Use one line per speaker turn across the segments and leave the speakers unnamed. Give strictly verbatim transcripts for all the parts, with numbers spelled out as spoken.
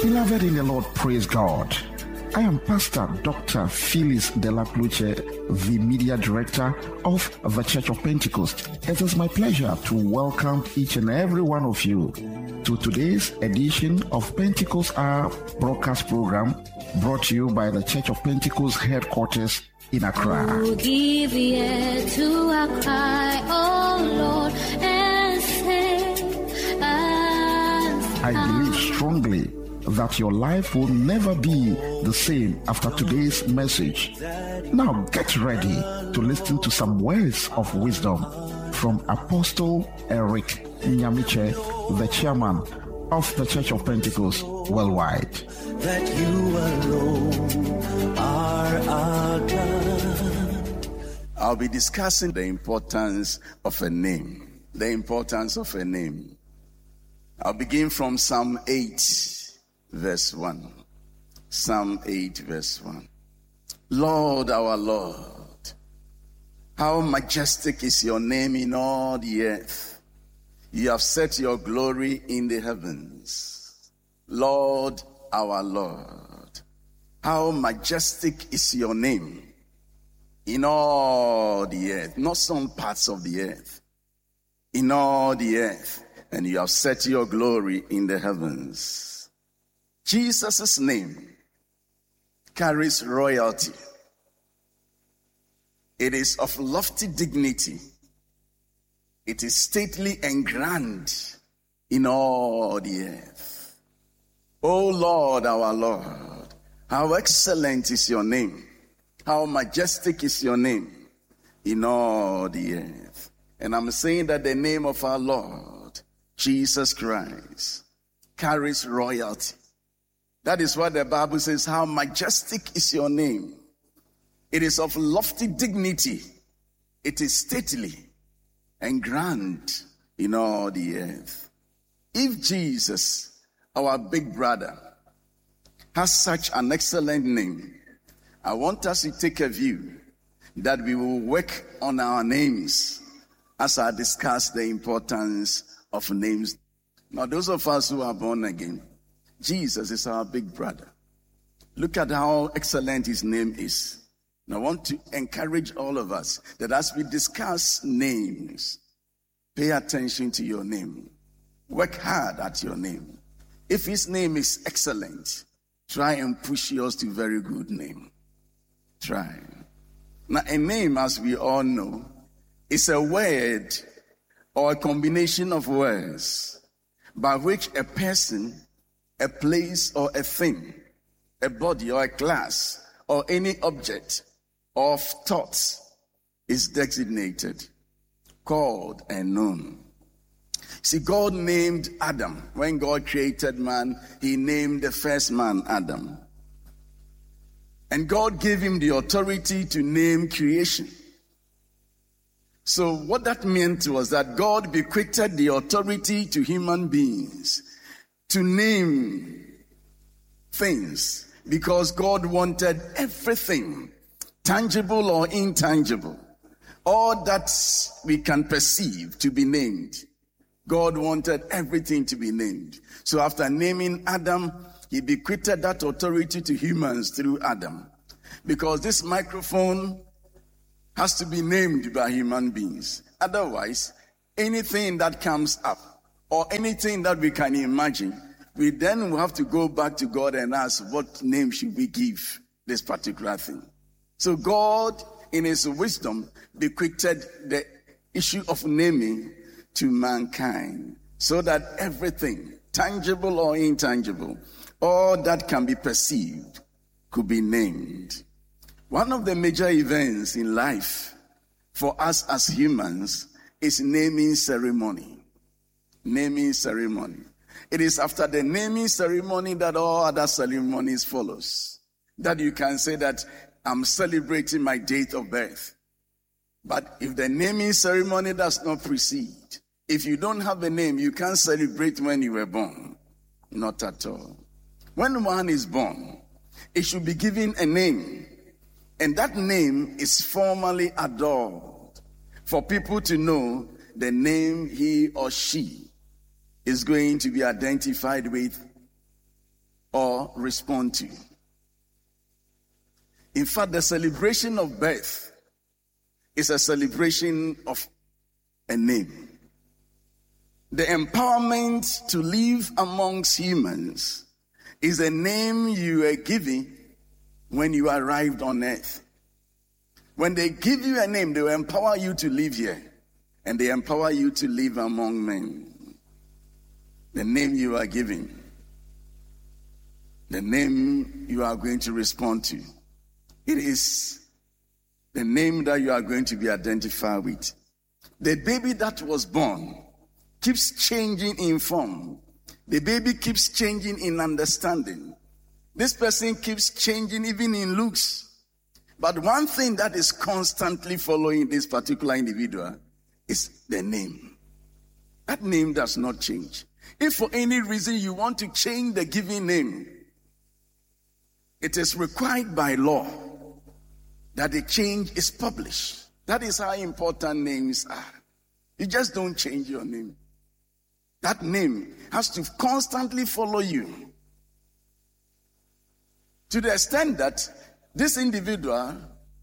Beloved in the Lord, praise God. I am Pastor Doctor Phyllis Delacluche, the Media Director of the Church of Pentecost. It is my pleasure to welcome each and every one of you to today's edition of Pentecost Hour broadcast program brought to you by the Church of Pentecost headquarters in Accra.
Oh, give ear to our cry, oh Lord, and save us.
I believe strongly that your life will never be the same after today's message. Now get ready to listen to some words of wisdom from Apostle Eric Nyamiche, the chairman of the Church of Pentecost worldwide.
That you alone are our God.
I'll be discussing the importance of a name. The importance of a name. I'll begin from Psalm eight. Verse one. Psalm eight, verse one. Lord, our Lord, how majestic is your name in all the earth. You have set your glory in the heavens. Lord, our Lord, how majestic is your name in all the earth. Not some parts of the earth. In all the earth. And you have set your glory in the heavens. Jesus' name carries royalty. It is of lofty dignity. It is stately and grand in all the earth. O Lord, our Lord, how excellent is your name. How majestic is your name in all the earth. And I'm saying that the name of our Lord, Jesus Christ, carries royalty. That is what the Bible says, how majestic is your name. It is of lofty dignity. It is stately and grand in all the earth. If Jesus, our big brother, has such an excellent name, I want us to take a view that we will work on our names as I discuss the importance of names. Now, those of us who are born again, Jesus is our big brother. Look at how excellent his name is. And I want to encourage all of us that as we discuss names, pay attention to your name. Work hard at your name. If his name is excellent, try and push yours to a very good name. Try. Now, a name, as we all know, is a word or a combination of words by which a person, a place or a thing, a body or a class or any object of thoughts is designated, called and known. See, God named Adam. When God created man, he named the first man Adam. And God gave him the authority to name creation. So what that meant was that God bequeathed the authority to human beings to name things, because God wanted everything, tangible or intangible, all that we can perceive, to be named. God wanted everything to be named. So after naming Adam, he bequeathed that authority to humans through Adam. Because this microphone has to be named by human beings. Otherwise, anything that comes up or anything that we can imagine, we then will have to go back to God and ask, what name should we give this particular thing? So God, in his wisdom, bequeathed the issue of naming to mankind, so that everything, tangible or intangible, all that can be perceived, could be named. One of the major events in life for us as humans is naming ceremony. Naming ceremony. It is after the naming ceremony that all other ceremonies follows. That you can say that I'm celebrating my date of birth. But if the naming ceremony does not precede, if you don't have a name, you can't celebrate when you were born. Not at all. When one is born, it should be given a name. And that name is formally adored for people to know the name he or she is going to be identified with or respond to. In fact, the celebration of birth is a celebration of a name. The empowerment to live amongst humans is a name you are given when you arrived on earth. When they give you a name, they will empower you to live here, and they empower you to live among men. The name you are given, the name you are going to respond to, it is the name that you are going to be identified with. The baby that was born keeps changing in form. The baby keeps changing in understanding. This person keeps changing even in looks. But one thing that is constantly following this particular individual is the name. That name does not change. If for any reason you want to change the given name, it is required by law that the change is published. That is how important names are. You just don't change your name. That name has to constantly follow you. To the extent that this individual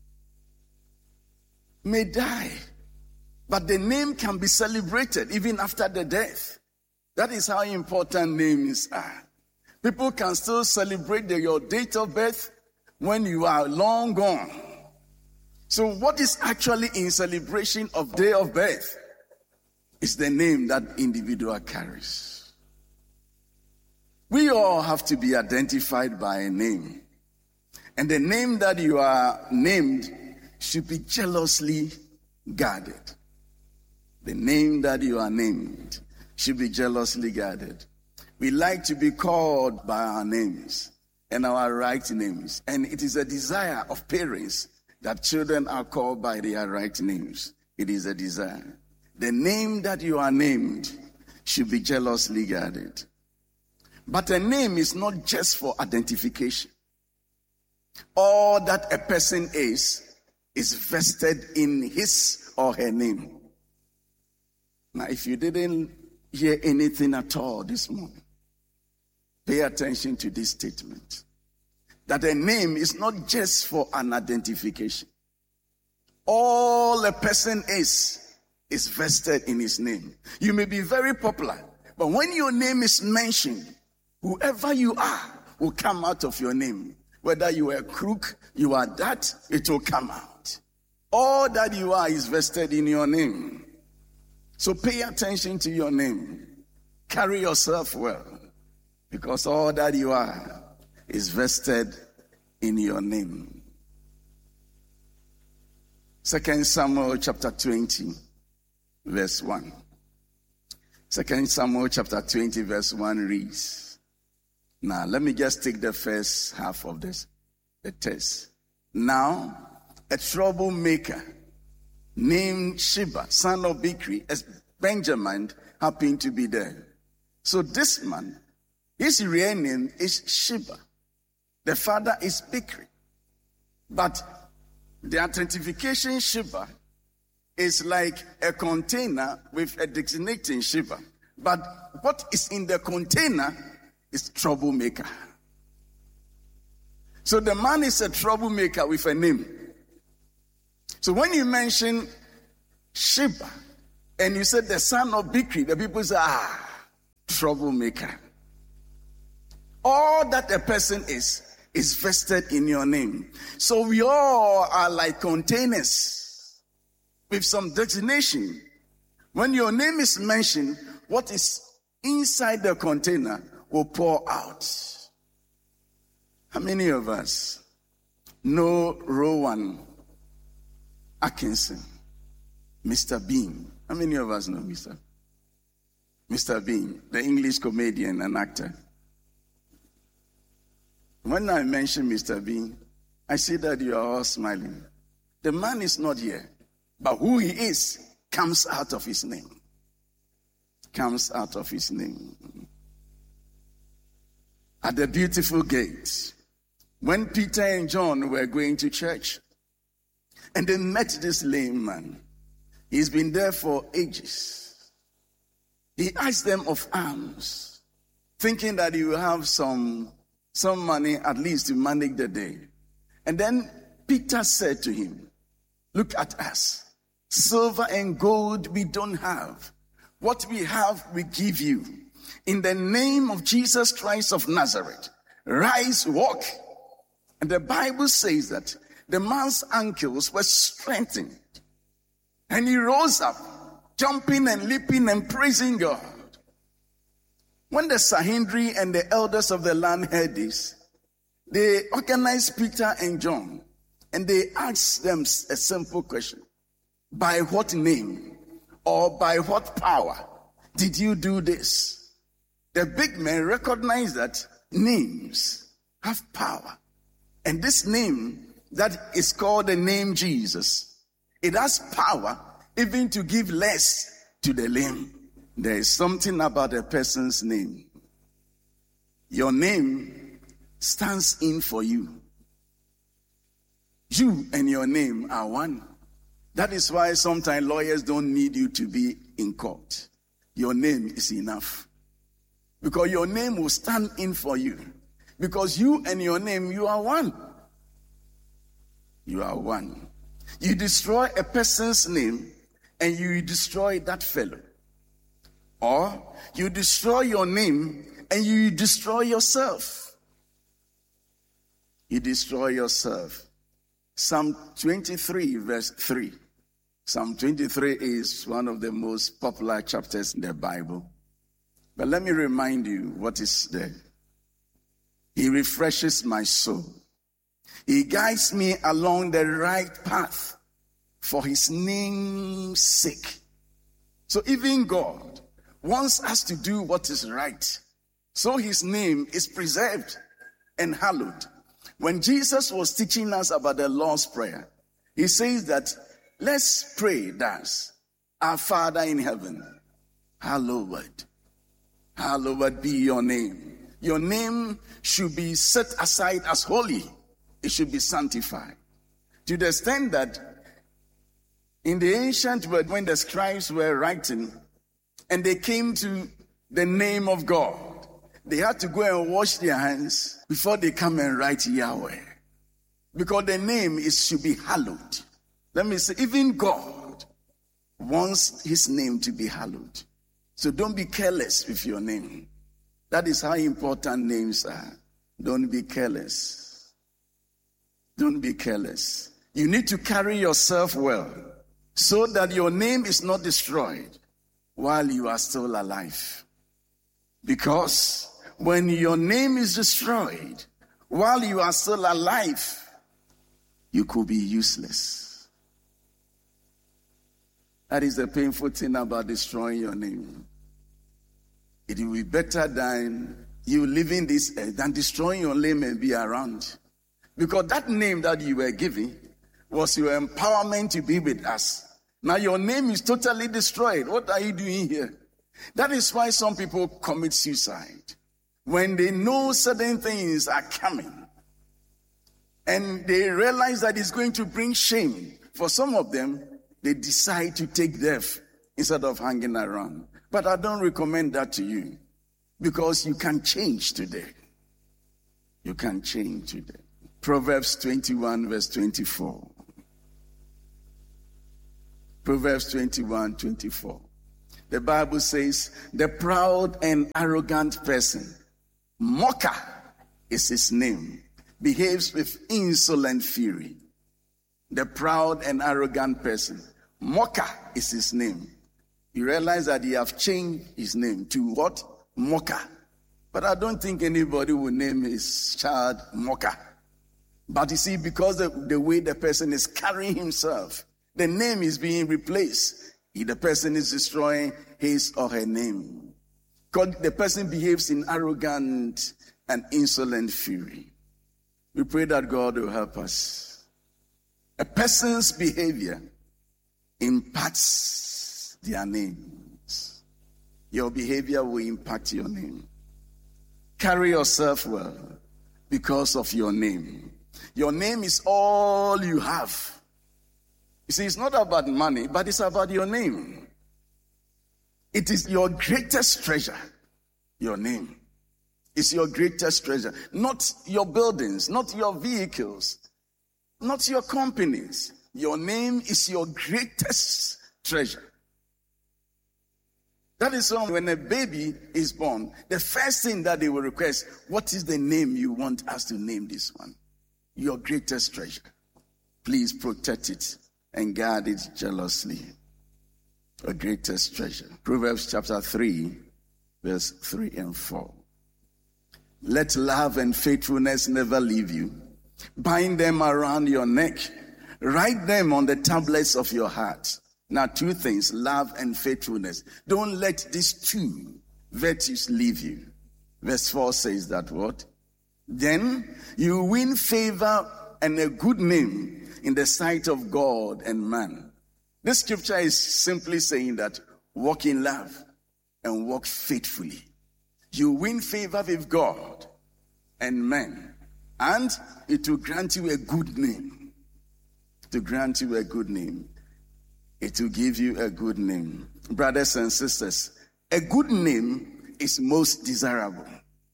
may die, but the name can be celebrated even after the death. That is how important names are. People can still celebrate the, your date of birth when you are long gone. So what is actually in celebration of day of birth is the name that individual carries. We all have to be identified by a name. And the name that you are named should be jealously guarded. The name that you are named should be jealously guarded. We like to be called by our names and our right names. And it is a desire of parents that children are called by their right names. It is a desire. The name that you are named should be jealously guarded. But a name is not just for identification. All that a person is, is vested in his or her name. Now, if you didn't hear anything at all this morning, pay attention to this statement. That a name is not just for an identification. All a person is, is vested in his name. You may be very popular, but when your name is mentioned, whoever you are will come out of your name. Whether you are a crook, you are that, it will come out. All that you are is vested in your name. So pay attention to your name. Carry yourself well, because all that you are is vested in your name. Second Samuel chapter twenty, verse one. Second Samuel chapter twenty, verse one reads. Now, let me just take the first half of this, the text. Now, a troublemaker named Sheba, son of Bichri, as Benjamin, happened to be there. So this man, his real name is Sheba. The father is Bichri. But the identification Sheba is like a container with a designating Sheba. But what is in the container is troublemaker. So the man is a troublemaker with a name. So when you mention Sheba and you said the son of Bichri, the people say, ah, troublemaker. All that a person is, is vested in your name. So we all are like containers with some designation. When your name is mentioned, what is inside the container will pour out. How many of us know Rowan Atkinson, Mister Bean? How many of us know Mister Mister Bean, the English comedian and actor? When I mention Mister Bean, I see that you are all smiling. The man is not here, but who he is comes out of his name. Comes out of his name. At the beautiful gate, when Peter and John were going to church, and they met this lame man. He's been there for ages. He asked them of alms, thinking that he will have some some money at least to manage the day. And then Peter said to him, look at us. Silver and gold we don't have. What we have we give you. In the name of Jesus Christ of Nazareth, rise, walk. And the Bible says that the man's ankles were strengthened. And he rose up, jumping and leaping and praising God. When the Sanhedrin and the elders of the land heard this, they organized Peter and John, and they asked them a simple question. By what name or by what power did you do this? The big men recognized that names have power. And this name that is called the name Jesus, it has power even to give less to the lame. There is something about a person's name. Your name stands in for you. You and your name are one. That is why sometimes lawyers don't need you to be in court. Your name is enough. Because your name will stand in for you. Because you and your name, you are one. You are one. You destroy a person's name and you destroy that fellow. Or you destroy your name and you destroy yourself. You destroy yourself. Psalm twenty-three verse three. Psalm twenty-three is one of the most popular chapters in the Bible. But let me remind you what is there. He refreshes my soul. He guides me along the right path for his name's sake. So even God wants us to do what is right. So his name is preserved and hallowed. When Jesus was teaching us about the Lord's Prayer, he says that let's pray thus. Our Father in heaven, hallowed. Hallowed be your name. Your name should be set aside as holy. It should be sanctified. To the extent that in the ancient world, when the scribes were writing and they came to the name of God, they had to go and wash their hands before they come and write Yahweh. Because the name is should be hallowed. Let me say, even God wants his name to be hallowed. So don't be careless with your name. That is how important names are. Don't be careless. Don't be careless. You need to carry yourself well so that your name is not destroyed while you are still alive. Because when your name is destroyed while you are still alive, you could be useless. That is the painful thing about destroying your name. It will be better than you living this earth than destroying your name and be around. Because that name that you were given was your empowerment to be with us. Now your name is totally destroyed. What are you doing here? That is why some people commit suicide. When they know certain things are coming and they realize that it's going to bring shame, for some of them, they decide to take death instead of hanging around. But I don't recommend that to you because you can change today. You can change today. Proverbs twenty-one verse twenty-four. Proverbs twenty-one twenty-four. The Bible says, the proud and arrogant person, mocker is his name, behaves with insolent fury. The proud and arrogant person, mocker is his name. You realize that he have changed his name to what? Mocker. But I don't think anybody will name his child Mocker. But you see, because of the way the person is carrying himself, the name is being replaced. The person is destroying his or her name. Because the person behaves in arrogant and insolent fury. We pray that God will help us. A person's behavior impacts their names. Your behavior will impact your name. Carry yourself well because of your name. Your name is all you have. You see, it's not about money, but it's about your name. It is your greatest treasure, your name. is your greatest treasure. Not your buildings, not your vehicles, not your companies. Your name is your greatest treasure. That is why when a baby is born, the first thing that they will request, what is the name you want us to name this one? Your greatest treasure. Please protect it and guard it jealously. Your greatest treasure. Proverbs chapter three, verse three and four. Let love and faithfulness never leave you. Bind them around your neck. Write them on the tablets of your heart. Now, two things, love and faithfulness. Don't let these two virtues leave you. Verse four says that what? Then you win favor and a good name in the sight of God and man. This scripture is simply saying that walk in love and walk faithfully. You win favor with God and men, and it will grant you a good name. To grant you a good name. It will give you a good name. Brothers and sisters, a good name is most desirable.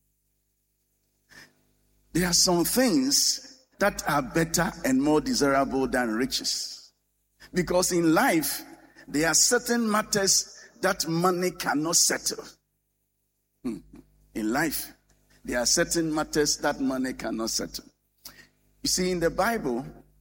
There are some things that are better and more desirable than riches. Because in life, there are certain matters that money cannot settle. In life, there are certain matters that money cannot settle. You see, in the Bible,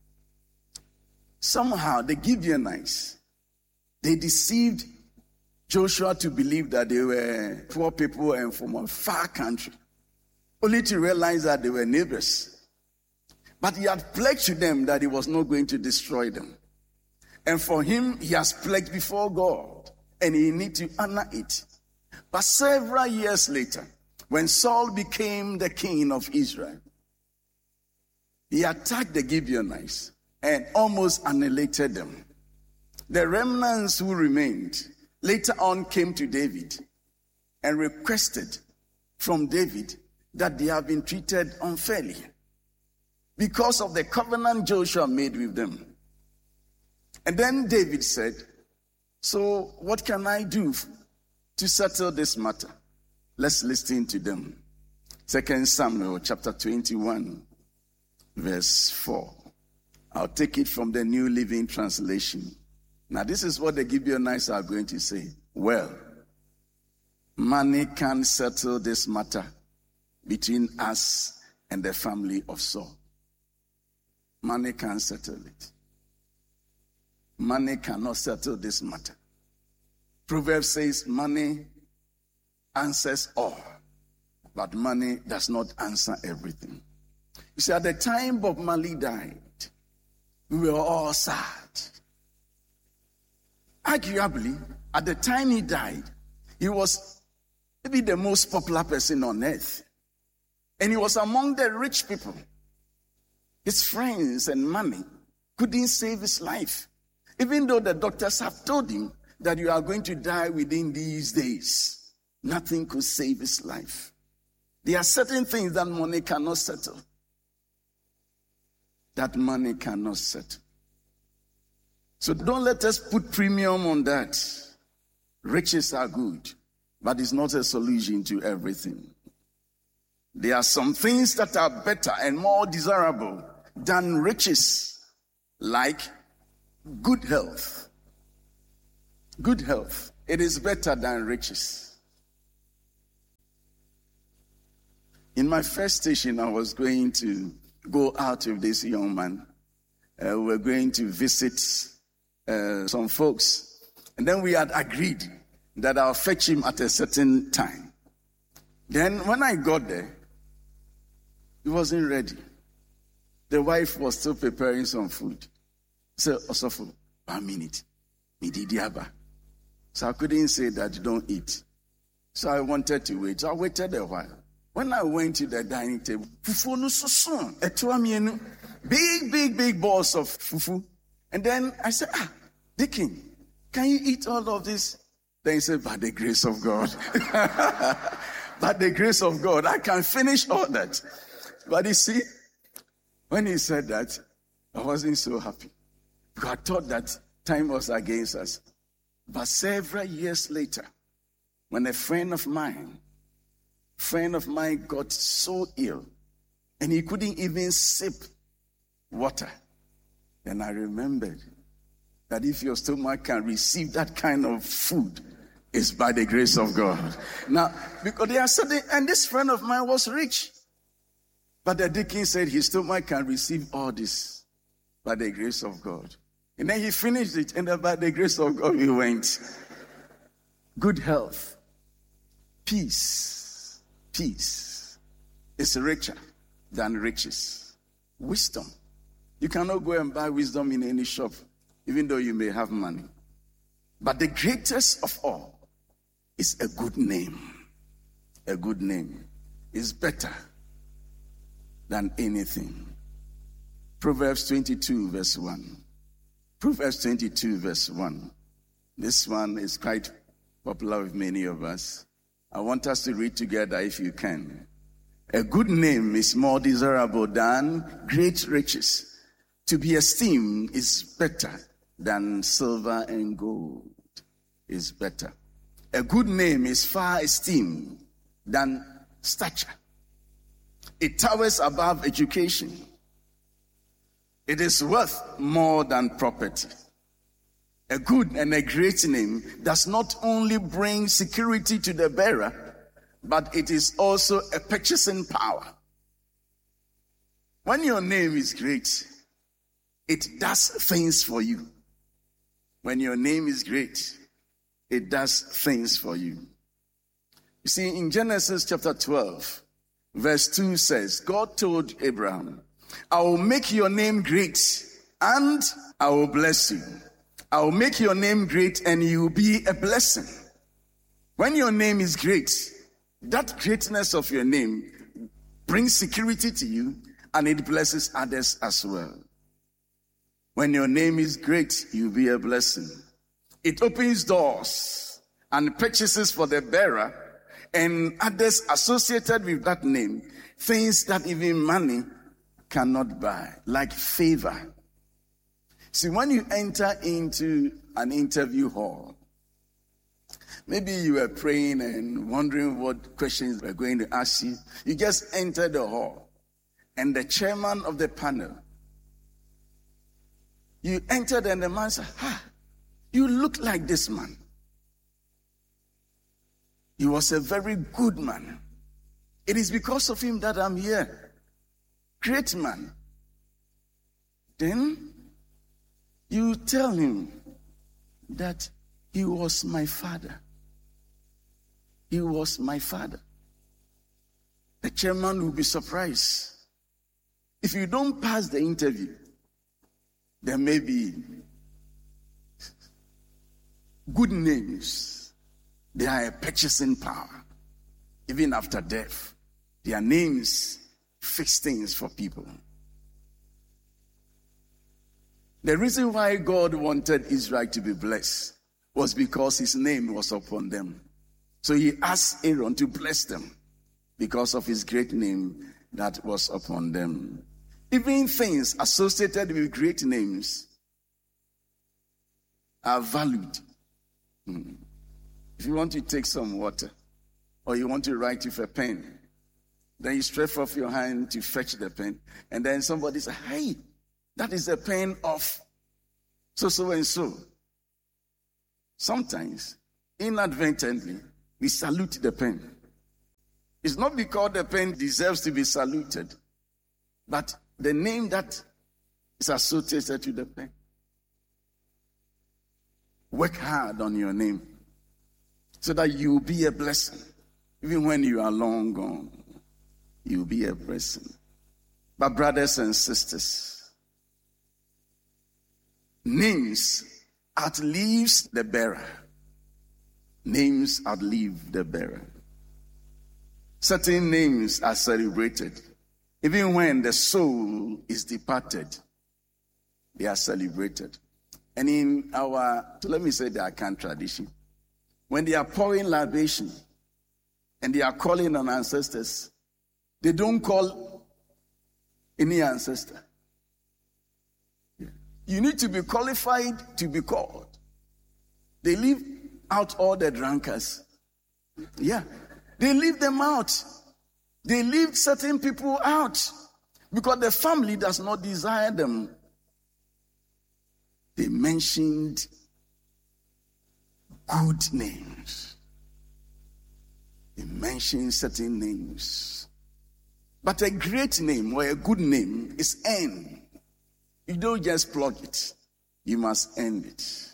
somehow the Gibeonites, they deceived Joshua to believe that they were poor people and from a far country, only to realize that they were neighbors. But he had pledged to them that he was not going to destroy them. And for him, he has pledged before God, and he needs to honor it. But several years later, when Saul became the king of Israel, he attacked the Gibeonites and almost annihilated them. The remnants who remained later on came to David and requested from David that they have been treated unfairly because of the covenant Joshua made with them. And then David said, so what can I do to settle this matter? Let's listen to them. Second Samuel chapter twenty-one, verse four. I'll take it from the New Living Translation. Now, this is what the Gibeonites are going to say. Well, money can settle this matter between us and the family of Saul. Money can settle it. Money cannot settle this matter. Proverbs says money answers all, but money does not answer everything. You see, at the time Bob Marley died, we were all sad. Arguably, at the time he died, he was maybe the most popular person on earth. And he was among the rich people. His friends and money couldn't save his life. Even though the doctors have told him that you are going to die within these days, nothing could save his life. There are certain things that money cannot settle. That money cannot settle. So don't let us put premium on that. Riches are good, but it's not a solution to everything. There are some things that are better and more desirable than riches, like good health. Good health. It is better than riches. In my first station, I was going to go out with this young man. Uh, we were going to visit uh, some folks. And then we had agreed that I'll fetch him at a certain time. Then when I got there, he wasn't ready. The wife was still preparing some food. So, Osofo, one minute. So I couldn't say that you don't eat. So I wanted to wait. So I waited a while. When I went to the dining table, fufu no so soon. Big, big, big balls of fufu. And then I said, ah, Deacon, can you eat all of this? Then he said, by the grace of God. By the grace of God, I can finish all that. But you see, when he said that, I wasn't so happy. Because I thought that time was against us. But several years later, when a friend of mine friend of mine got so ill and he couldn't even sip water. Then I remembered that if your stomach can receive that kind of food, it's by the grace of God. Now, because they are certain, and this friend of mine was rich. But the deacon said his stomach can receive all this by the grace of God. And then he finished it, and then by the grace of God, we went. Good health, peace, peace is richer than riches. Wisdom. You cannot go and buy wisdom in any shop, even though you may have money. But the greatest of all is a good name. A good name is better than anything. Proverbs twenty-two verse one. Proverbs twenty-two verse one. This one is quite popular with many of us. I want us to read together if you can. A good name is more desirable than great riches. To be esteemed is better than silver and gold. Is better. A good name is far esteemed than stature. It towers above education. It is worth more than property. A good and a great name does not only bring security to the bearer, but it is also a purchasing power. When your name is great, it does things for you. When your name is great, it does things for you. You see, in Genesis chapter twelve, verse two says, God told Abraham, I will make your name great and I will bless you. I will make your name great and you will be a blessing. When your name is great, that greatness of your name brings security to you and it blesses others as well. When your name is great, you'll be a blessing. It opens doors and purchases for the bearer and others associated with that name, things that even money cannot buy, like favor. See, when you enter into an interview hall, maybe you were praying and wondering what questions we're going to ask you. You just enter the hall, and the chairman of the panel, you entered and the man said, ah, you look like this man. He was a very good man. It is because of him that I'm here. Great man. Then you tell him that he was my father. He was my father. The chairman will be surprised. If you don't pass the interview, there may be good names. They are a purchasing power. Even after death, their names fix things for people. The reason why God wanted Israel to be blessed was because his name was upon them. So he asked Aaron to bless them because of his great name that was upon them. Even things associated with great names are valued. Hmm. If you want to take some water or you want to write with a pen, then you stretch forth your hand to fetch the pen. And then somebody says, hey, that is the pen of so, so, and so. Sometimes, inadvertently, we salute the pen. It's not because the pen deserves to be saluted, but the name that is associated to the pen. Work hard on your name so that you will be a blessing. Even when you are long gone, you will be a blessing. But brothers and sisters, names outlives the bearer. Names outlive the bearer. Certain names are celebrated. Even when the soul is departed, they are celebrated. And in our, so let me say the Akan tradition, when they are pouring libation and they are calling on ancestors, they don't call any ancestor. You need to be qualified to be called. They leave out all the drunkards. Yeah. They leave them out. They leave certain people out because the family does not desire them. They mentioned good names. They mentioned certain names. But a great name or a good name is earned. You don't just plug it. You must earn it.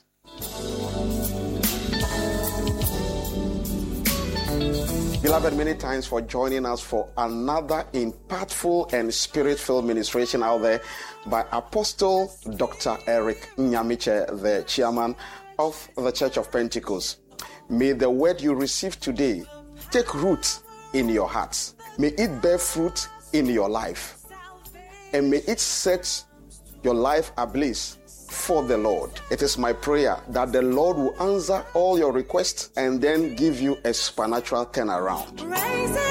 Beloved, many thanks for joining us for another impactful and spirit-filled ministration out there by Apostle Doctor Eric Nyamiche, the chairman of the Church of Pentecost. May the word you receive today take root in your hearts. May it bear fruit in your life. And may it set your life ablaze for the Lord. It is my prayer that the Lord will answer all your requests and then give you a supernatural turnaround.